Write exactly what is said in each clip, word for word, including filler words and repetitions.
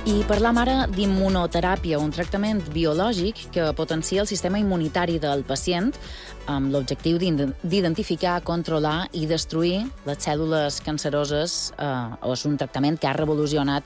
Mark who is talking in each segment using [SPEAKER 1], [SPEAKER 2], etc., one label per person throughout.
[SPEAKER 1] I parlam ara d'immunoteràpia, un tractament biològic que potencia el sistema immunitari del pacient amb l'objectiu d'identificar, controlar i destruir les cèl·lules canceroses. Eh, és un tractament que ha revolucionat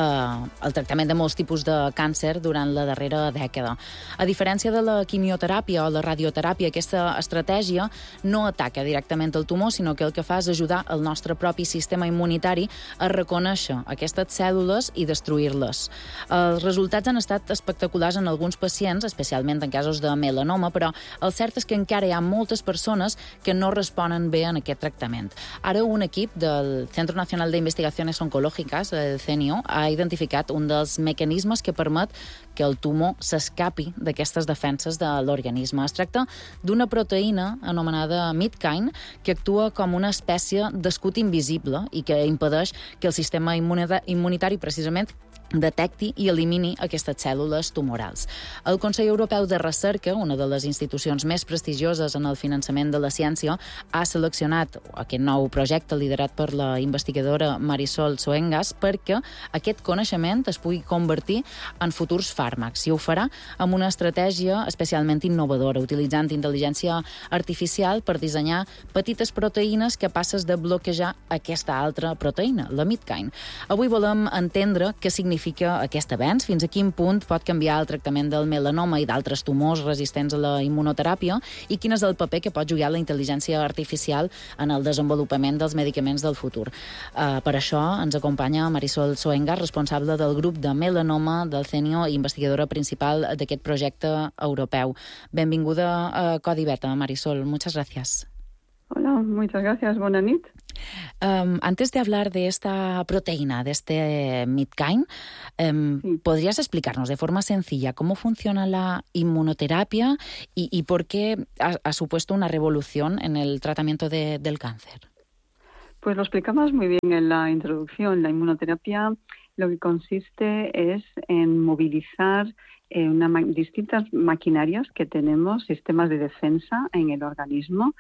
[SPEAKER 1] eh, el tractament de molts tipus de càncer durant la darrera dècada. A diferència de la quimioteràpia o la radioteràpia, aquesta estratègia no ataca directament el tumor, sinó que el que fa és ajudar el nostre propi sistema immunitari a reconèixer aquestes cèl·lules i destruir-les. Els resultats han estat espectaculars en alguns pacients, especialment en casos de melanoma, però el cert és que encara hi ha moltes persones que no responen bé en aquest tractament. Ara un equip del Centro Nacional de Investigaciones Oncológicas, el C N I O, ha identificat un dels mecanismes que permet que el tumor s'escapi d'aquestes defenses de l'organisme. Es tracta d'una proteïna anomenada Midkine que actua com una espècie d'escut invisible i que impedeix que el sistema immunitari precisament detecti i elimini aquestes cèl·lules tumorals. El Consell Europeu de Recerca, una de les institucions més prestigioses en el finançament de la ciència, ha seleccionat aquest nou projecte liderat per la investigadora Marisol Soengas perquè aquest coneixement es pugui convertir en futurs fàrmacs i ho farà amb una estratègia especialment innovadora, utilitzant intel·ligència artificial per dissenyar petites proteïnes capaces de bloquejar aquesta altra proteïna, la Midkine. Avui volem entendre què significa aquest avenç, fins a quin punt pot canviar el tractament del melanoma i d'altres tumors resistents a la immunoteràpia i quin és el paper que pot jugar la intel·ligència artificial en el desenvolupament dels medicaments del futur. Uh, per això ens acompanya Marisol Soengas, responsable del grup de melanoma del C N I O i investigadora principal d'aquest projecte europeu. Benvinguda a Codi Beta, Marisol. Muchas gracias.
[SPEAKER 2] Hola, muchas gracias. Buenas noches.
[SPEAKER 1] Um, antes de hablar de esta proteína, de este Midkine, um, sí. ¿podrías explicarnos de forma sencilla cómo funciona la inmunoterapia y, y por qué ha, ha supuesto una revolución en el tratamiento de, del cáncer?
[SPEAKER 2] Pues lo explicamos muy bien en la introducción. La inmunoterapia lo que consiste es en movilizar eh, una, distintas maquinarias que tenemos, sistemas de defensa en el organismo,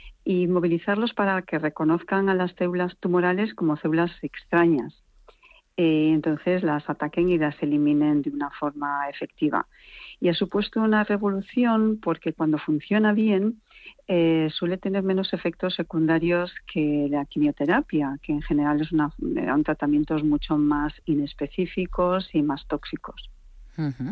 [SPEAKER 2] y movilizarlos para que reconozcan a las células tumorales como células extrañas. Eh, entonces las ataquen y las eliminen de una forma efectiva. Y ha supuesto una revolución porque cuando funciona bien eh, suele tener menos efectos secundarios que la quimioterapia, que en general es una, eran tratamientos mucho más inespecíficos y más tóxicos.
[SPEAKER 1] Uh-huh.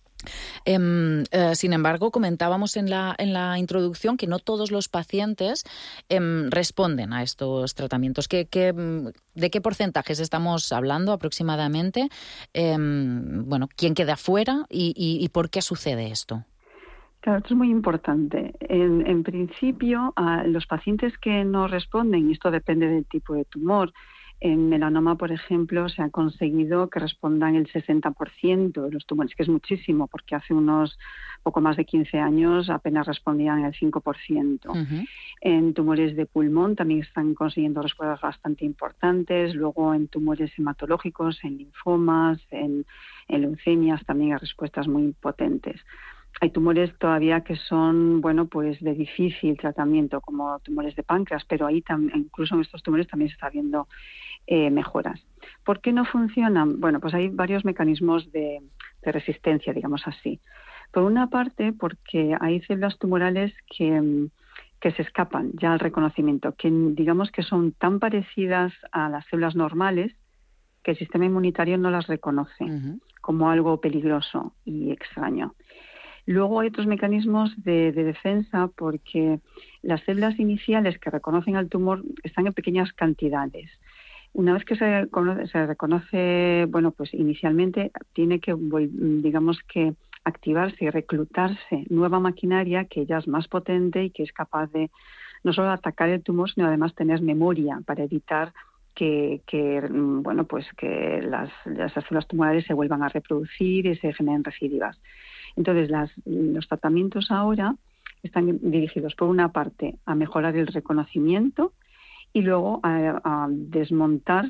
[SPEAKER 1] Eh, eh, sin embargo, comentábamos en la, en la introducción que no todos los pacientes eh, responden a estos tratamientos. ¿Qué, qué, ¿De qué porcentajes estamos hablando aproximadamente? Eh, bueno, ¿quién queda fuera y, y, y por qué sucede esto?
[SPEAKER 2] Claro, esto es muy importante. En, en principio, a los pacientes que no responden, y esto depende del tipo de tumor, en melanoma, por ejemplo, se ha conseguido que respondan el sesenta por ciento de los tumores, que es muchísimo, porque hace unos poco más de quince años apenas respondían el cinco por ciento. Uh-huh. En tumores de pulmón también están consiguiendo respuestas bastante importantes. Luego en tumores hematológicos, en linfomas, en, en leucemias también hay respuestas muy potentes. Hay tumores todavía que son, bueno, pues de difícil tratamiento, como tumores de páncreas, pero ahí tam- incluso en estos tumores también se está viendo eh, mejoras. ¿Por qué no funcionan? Bueno, pues hay varios mecanismos de, de resistencia, digamos así. Por una parte, porque hay células tumorales que, que se escapan ya al reconocimiento, que digamos que son tan parecidas a las células normales que el sistema inmunitario no las reconoce uh-huh. como algo peligroso y extraño. Luego hay otros mecanismos de, de defensa porque las células iniciales que reconocen al tumor están en pequeñas cantidades. Una vez que se, se reconoce, bueno, pues inicialmente tiene que, digamos que, activarse y reclutarse nueva maquinaria que ya es más potente y que es capaz de no solo atacar el tumor, sino además tener memoria para evitar que, que bueno, pues que las, las células tumorales se vuelvan a reproducir y se generen recidivas. Entonces, las, los tratamientos ahora están dirigidos, por una parte, a mejorar el reconocimiento y luego a, a desmontar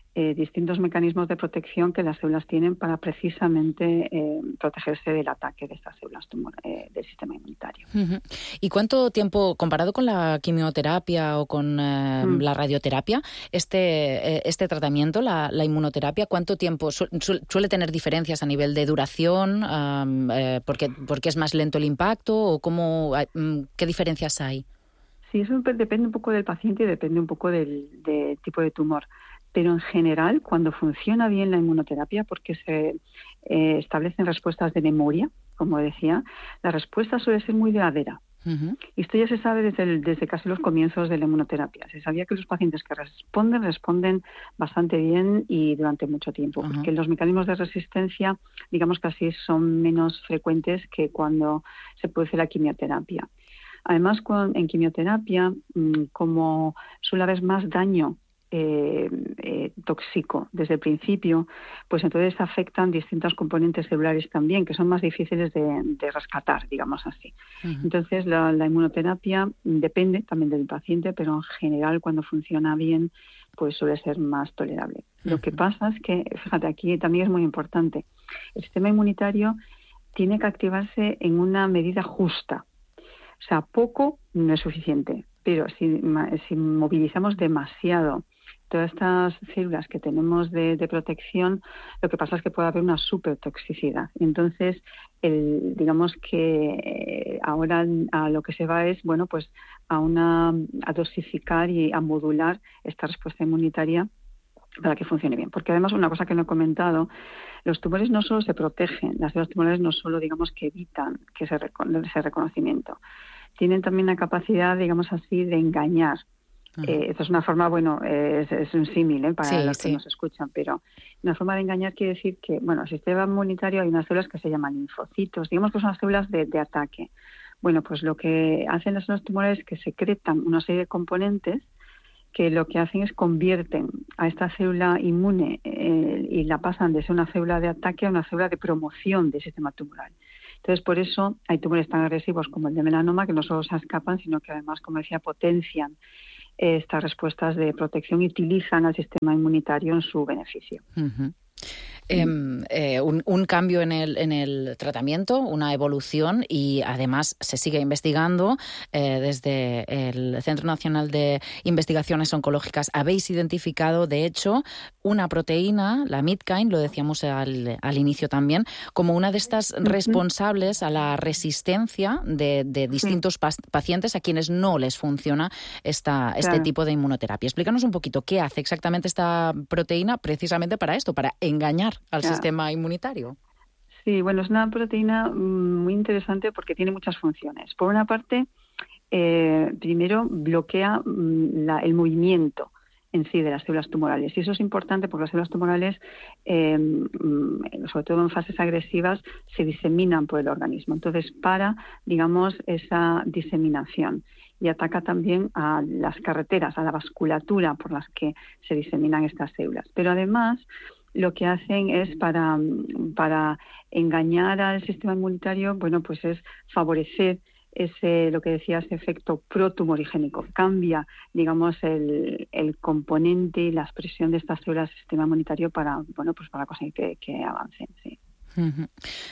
[SPEAKER 2] eh, distintos mecanismos de protección que las células tienen para precisamente eh, protegerse del ataque de estas células tumor, eh, del sistema inmunitario.
[SPEAKER 1] Uh-huh. ¿Y cuánto tiempo, comparado con la quimioterapia o con eh, mm. la radioterapia, este, eh, este tratamiento, la, la inmunoterapia, cuánto tiempo su, su, suele tener diferencias a nivel de duración? Um, eh, porque, ¿Porque es más lento el impacto o cómo, um, qué diferencias hay?
[SPEAKER 2] Sí, eso depende un poco del paciente y depende un poco del, del tipo de tumor. Pero en general, cuando funciona bien la inmunoterapia, porque se eh, establecen respuestas de memoria, como decía, la respuesta suele ser muy duradera. Uh-huh. Y esto ya se sabe desde, el, desde casi los comienzos de la inmunoterapia. Se sabía que los pacientes que responden, responden bastante bien y durante mucho tiempo, uh-huh. porque los mecanismos de resistencia, digamos que así son menos frecuentes que cuando se produce la quimioterapia. Además, con, en quimioterapia, como suele haber más daño eh, eh, tóxico desde el principio, pues entonces afectan distintos componentes celulares también, que son más difíciles de, de rescatar, digamos así. Uh-huh. Entonces, la, la inmunoterapia depende también del paciente, pero en general, cuando funciona bien, pues suele ser más tolerable. Uh-huh. Lo que pasa es que, fíjate, aquí también es muy importante, el sistema inmunitario tiene que activarse en una medida justa. O sea, poco no es suficiente, pero si, si movilizamos demasiado todas estas células que tenemos de, de protección, lo que pasa es que puede haber una supertoxicidad. Entonces, el, digamos que ahora a lo que se va es, bueno, pues a una a dosificar y a modular esta respuesta inmunitaria para que funcione bien. Porque además, una cosa que no he comentado, los tumores no solo se protegen, las células tumorales no solo, digamos, que evitan que ese, recon- ese reconocimiento, tienen también la capacidad, digamos así, de engañar. Uh-huh. Eh, esto es una forma, bueno, eh, es, es un símil ¿eh? para sí, los que sí. nos escuchan, pero una forma de engañar quiere decir que, bueno, el sistema inmunitario hay unas células que se llaman linfocitos, digamos que son las células de, de ataque. Bueno, pues lo que hacen las células tumorales es que secretan una serie de componentes que lo que hacen es convierten a esta célula inmune eh, y la pasan de ser una célula de ataque a una célula de promoción del sistema tumoral. Entonces, por eso hay tumores tan agresivos como el de melanoma que no solo se escapan, sino que además, como decía, potencian eh, estas respuestas de protección y utilizan al sistema inmunitario en su beneficio.
[SPEAKER 1] Uh-huh. Eh, eh, un, un cambio en el, en el tratamiento, una evolución, y además se sigue investigando eh, desde el Centro Nacional de Investigaciones Oncológicas. Habéis identificado, de hecho, una proteína, la Midkind, lo decíamos al, al inicio también, como una de estas uh-huh. responsables a la resistencia de, de distintos sí. pa- pacientes a quienes no les funciona esta, este claro. tipo de inmunoterapia. Explícanos un poquito qué hace exactamente esta proteína precisamente para esto, para engañar al claro. sistema inmunitario.
[SPEAKER 2] Sí, bueno, es una proteína muy interesante porque tiene muchas funciones. Por una parte, eh, primero bloquea la, el movimiento en sí de las células tumorales. Y eso es importante porque las células tumorales, eh, sobre todo en fases agresivas, se diseminan por el organismo. Entonces, para, digamos, esa diseminación. Y ataca también a las carreteras, a la vasculatura por las que se diseminan estas células. Pero además, lo que hacen es para, para engañar al sistema inmunitario, bueno, pues es favorecer ese, lo que decía, ese efecto protumorigénico. Cambia, digamos, el, el componente y la expresión de estas células del sistema inmunitario para, bueno, pues para conseguir que, que avancen, sí.
[SPEAKER 1] Uh-huh.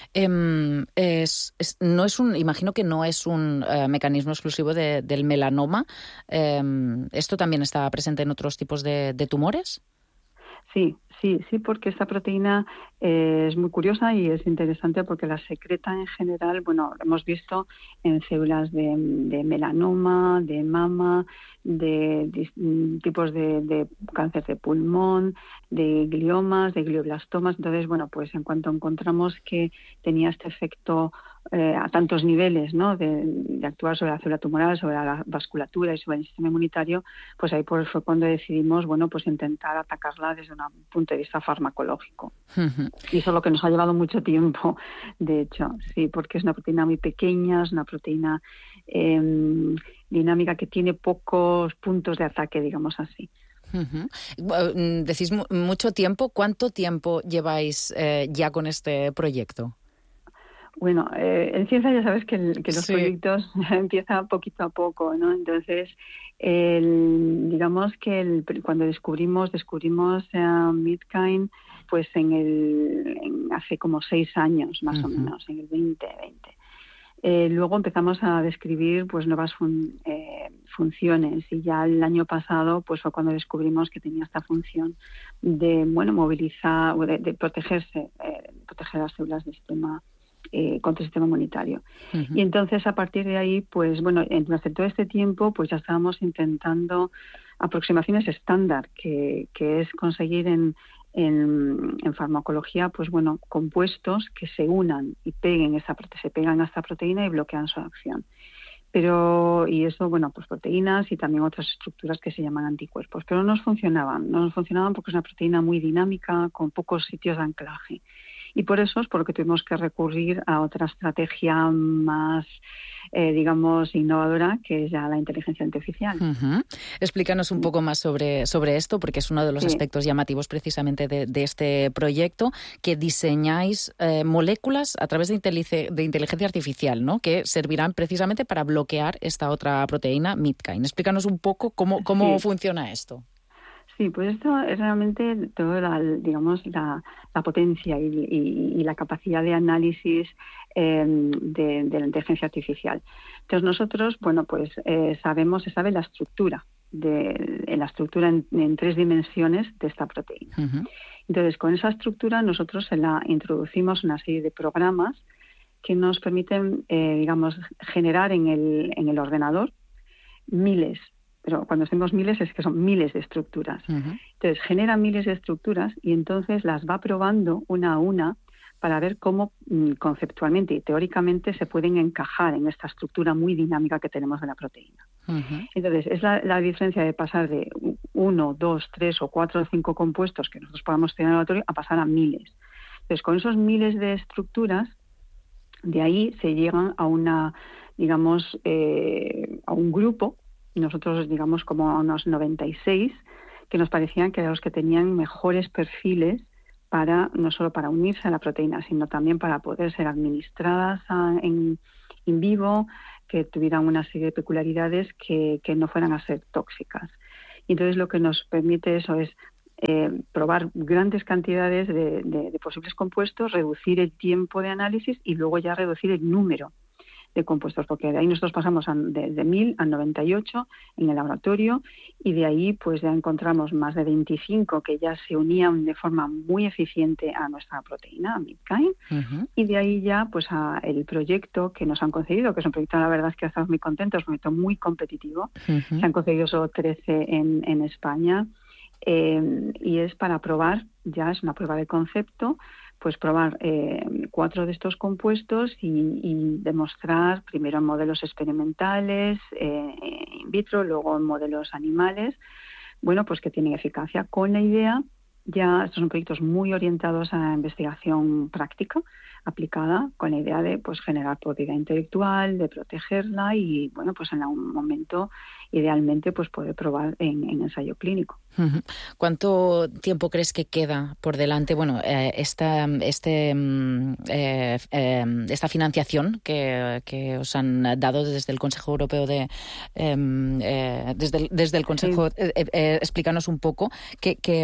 [SPEAKER 1] Eh, es, es, no es un, imagino que no es un eh, mecanismo exclusivo de, del melanoma. Eh, ¿Esto también está presente en otros tipos de, de tumores?
[SPEAKER 2] Sí, sí, sí, porque esta proteína eh, es muy curiosa y es interesante porque la secreta en general, bueno, lo hemos visto en células de, de melanoma, de mama, de, de tipos de, de cáncer de pulmón, de gliomas, de glioblastomas. Entonces, bueno, pues en cuanto encontramos que tenía este efecto eh, a tantos niveles, ¿no?, de, de actuar sobre la célula tumoral, sobre la vasculatura y sobre el sistema inmunitario, pues ahí pues fue cuando decidimos, bueno, pues intentar atacarla desde un punto de vista farmacológico. Uh-huh. Y eso es lo que nos ha llevado mucho tiempo, de hecho, sí, porque es una proteína muy pequeña, es una proteína eh, dinámica que tiene pocos puntos de ataque, digamos así.
[SPEAKER 1] Uh-huh. Decís mucho tiempo. ¿Cuánto tiempo lleváis eh, ya con este proyecto?
[SPEAKER 2] Bueno, eh, en ciencia ya sabes que, el, que los
[SPEAKER 1] Sí.
[SPEAKER 2] proyectos empiezan poquito a poco, ¿no? Entonces, el, digamos que el, cuando descubrimos descubrimos uh, Midkind, pues en el en hace como seis años más uh-huh. o menos, en el veinte veinte. Eh, luego empezamos a describir pues nuevas fun, eh, funciones y ya el año pasado pues fue cuando descubrimos que tenía esta función de bueno movilizar o de, de protegerse, eh, proteger las células del sistema eh, contra el sistema inmunitario. Uh-huh. Y entonces a partir de ahí pues bueno durante todo este tiempo pues ya estábamos intentando aproximaciones estándar que, que es conseguir en En, en farmacología, pues bueno, compuestos que se unan y peguen esa se pegan a esta proteína y bloquean su acción. Pero, y eso, bueno, pues proteínas y también otras estructuras que se llaman anticuerpos. Pero no nos funcionaban, no nos funcionaban porque es una proteína muy dinámica, con pocos sitios de anclaje. Y por eso es por lo que tuvimos que recurrir a otra estrategia más, eh, digamos, innovadora, que es ya la inteligencia artificial.
[SPEAKER 1] Uh-huh. Explícanos un poco más sobre, sobre esto, porque es uno de los sí. aspectos llamativos precisamente de, de este proyecto, que diseñáis eh, moléculas a través de, intelic- de inteligencia artificial, ¿no? Que servirán precisamente para bloquear esta otra proteína, Midkind. Explícanos un poco cómo, cómo sí. funciona esto.
[SPEAKER 2] Sí, pues esto es realmente toda la, digamos, la, la potencia y, y, y la capacidad de análisis eh, de, de la inteligencia artificial. Entonces nosotros, bueno, pues eh, sabemos, se sabe la estructura, de, en la estructura en, en tres dimensiones de esta proteína. Uh-huh. Entonces, con esa estructura nosotros se la introducimos una serie de programas que nos permiten, eh, digamos, generar en el, en el ordenador miles pero cuando decimos miles es que son miles de estructuras. Uh-huh. Entonces, genera miles de estructuras y entonces las va probando una a una para ver cómo mm, conceptualmente y teóricamente se pueden encajar en esta estructura muy dinámica que tenemos de la proteína. Uh-huh. Entonces, es la, la diferencia de pasar de uno, dos, tres o cuatro o cinco compuestos que nosotros podamos tener en el laboratorio a pasar a miles. Entonces, con esos miles de estructuras, de ahí se llegan a una, digamos, eh, a un grupo. Nosotros, digamos, como unos noventa y seis, que nos parecían que eran los que tenían mejores perfiles para no solo para unirse a la proteína, sino también para poder ser administradas a, en in vivo, que tuvieran una serie de peculiaridades que, que no fueran a ser tóxicas. Y entonces lo que nos permite eso es eh, probar grandes cantidades de, de, de posibles compuestos, reducir el tiempo de análisis y luego ya reducir el número de compuestos, porque de ahí nosotros pasamos a, de, de mil a noventa y ocho en el laboratorio y de ahí pues ya encontramos más de veinticinco que ya se unían de forma muy eficiente a nuestra proteína, a Midkind, uh-huh. y de ahí ya pues a el proyecto que nos han concedido, que es un proyecto, la verdad es que estamos muy contentos, un proyecto muy competitivo, uh-huh. se han concedido solo trece en, en España eh, y es para probar, ya es una prueba de concepto, pues probar eh, cuatro de estos compuestos y, y demostrar primero en modelos experimentales, eh, in vitro, luego en modelos animales, bueno, pues que tienen eficacia con la idea, ya estos son proyectos muy orientados a investigación práctica, aplicada, con la idea de pues generar propiedad intelectual, de protegerla y, bueno, pues en algún momento, idealmente, pues poder probar en, en ensayo clínico.
[SPEAKER 1] ¿Cuánto tiempo crees que queda por delante? Bueno, eh, esta, este, eh, eh, esta financiación que, que os han dado desde el Consejo Europeo de, eh, eh, desde, el, desde el Consejo, sí. eh, eh, explícanos un poco qué, qué,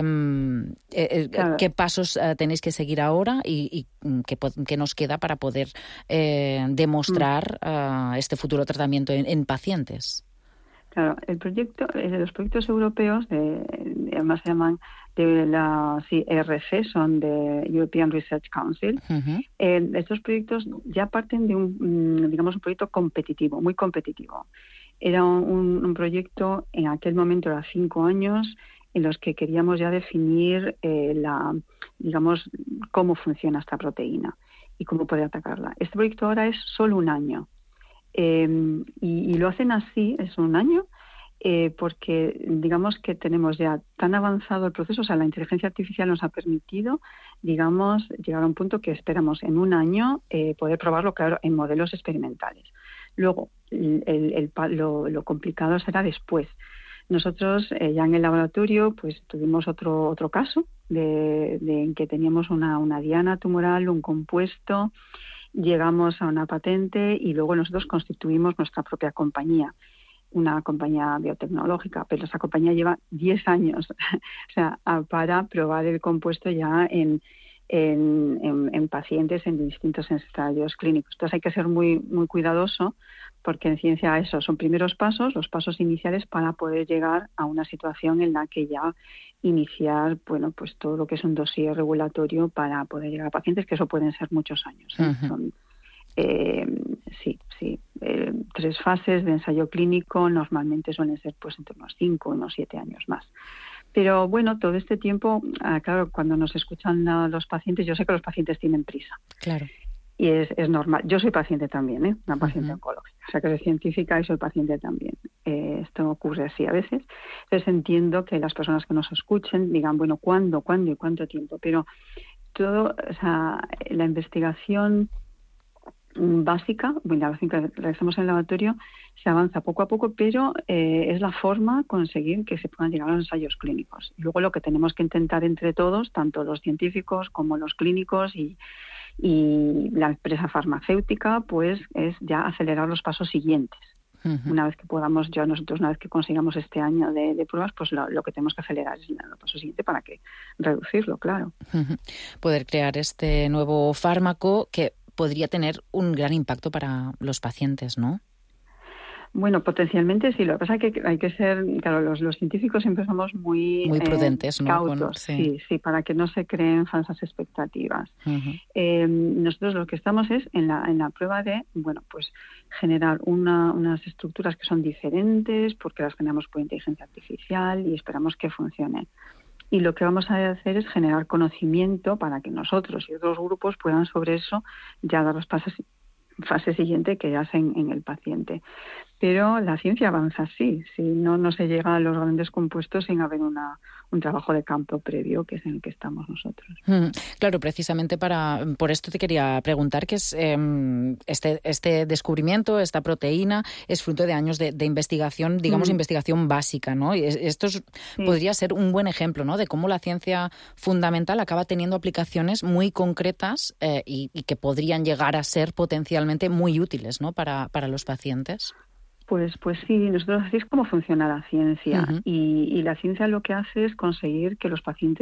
[SPEAKER 1] eh, claro. qué pasos eh, tenéis que seguir ahora y, y qué, qué nos queda para poder eh, demostrar mm. eh, este futuro tratamiento en, en pacientes.
[SPEAKER 2] Claro, el proyecto, los proyectos europeos, de, además se llaman de la sí, E R C, son de European Research Council. Uh-huh. Eh, estos proyectos ya parten de un, digamos, un proyecto competitivo, muy competitivo. Era un, un proyecto, en aquel momento era cinco años, en los que queríamos ya definir eh, la, digamos, cómo funciona esta proteína y cómo poder atacarla. Este proyecto ahora es solo un año. Eh, y, y lo hacen así, es un año, eh, porque digamos que tenemos ya tan avanzado el proceso, o sea, la inteligencia artificial nos ha permitido, digamos, llegar a un punto que esperamos en un año eh, poder probarlo, claro, en modelos experimentales. Luego, el, el, el, lo, lo complicado será después. Nosotros eh, ya en el laboratorio pues tuvimos otro otro caso de, de en que teníamos una, una diana tumoral, un compuesto, llegamos a una patente y luego nosotros constituimos nuestra propia compañía, una compañía biotecnológica, pero esa compañía lleva diez años o sea, para probar el compuesto ya en, en, en, en pacientes en distintos ensayos clínicos. Entonces hay que ser muy, muy cuidadoso, porque en ciencia eso son primeros pasos, los pasos iniciales para poder llegar a una situación en la que ya iniciar, bueno, pues todo lo que es un dossier regulatorio para poder llegar a pacientes, que eso pueden ser muchos años. ¿eh? Uh-huh. Son, eh, sí, sí, eh, tres fases de ensayo clínico normalmente suelen ser pues entre unos cinco, unos siete años más. Pero bueno, todo este tiempo, ah, claro, cuando nos escuchan a los pacientes, yo sé que los pacientes tienen prisa.
[SPEAKER 1] Claro.
[SPEAKER 2] Y es, es normal. Yo soy paciente también, ¿eh? Una paciente
[SPEAKER 1] Uh-huh.
[SPEAKER 2] oncológica. O sea, que soy científica y soy paciente también. Eh, esto ocurre así a veces. Entonces entiendo que las personas que nos escuchen digan, bueno, ¿cuándo, cuándo y cuánto tiempo? Pero todo, o sea, la investigación básica, bueno, la que realizamos en el laboratorio, se avanza poco a poco, pero eh, es la forma conseguir que se puedan llegar a los ensayos clínicos. Y luego lo que tenemos que intentar entre todos, tanto los científicos como los clínicos y y la empresa farmacéutica, pues es ya acelerar los pasos siguientes. Uh-huh. Una vez que podamos, ya nosotros, una vez que consigamos este año de, de pruebas, pues lo, lo que tenemos que acelerar es el paso siguiente para que reducirlo, claro.
[SPEAKER 1] Uh-huh. Poder crear este nuevo fármaco que podría tener un gran impacto para los pacientes, ¿no?
[SPEAKER 2] Bueno, potencialmente sí. Lo que pasa es que hay que ser, claro, los, los científicos siempre somos muy,
[SPEAKER 1] muy prudentes,
[SPEAKER 2] eh,
[SPEAKER 1] ¿no?
[SPEAKER 2] cautos,
[SPEAKER 1] Con, sí.
[SPEAKER 2] sí, sí, para que no se creen falsas expectativas.
[SPEAKER 1] Uh-huh.
[SPEAKER 2] Eh, nosotros lo que estamos es en la, en la prueba de, bueno, pues generar una, unas estructuras que son diferentes, porque las generamos por inteligencia artificial y esperamos que funcionen. Y lo que vamos a hacer es generar conocimiento para que nosotros y otros grupos puedan sobre eso ya dar los pasos fase siguiente que hacen en el paciente. Pero la ciencia avanza así, si no, no se llega a los grandes compuestos sin haber una, un trabajo de campo previo, que es en el que estamos nosotros.
[SPEAKER 1] Mm, claro, precisamente para por esto te quería preguntar, que es eh, este, este descubrimiento, esta proteína, es fruto de años de, de investigación, digamos, mm. investigación básica, ¿no? Y esto es, sí. podría ser un buen ejemplo, ¿no?, de cómo la ciencia fundamental acaba teniendo aplicaciones muy concretas eh, y, y que podrían llegar a ser potencialmente muy útiles, ¿no?, para, para los pacientes.
[SPEAKER 2] Pues, pues sí, nosotros así es como funciona la ciencia.
[SPEAKER 1] Uh-huh.
[SPEAKER 2] y, y la ciencia lo que hace es conseguir que los pacientes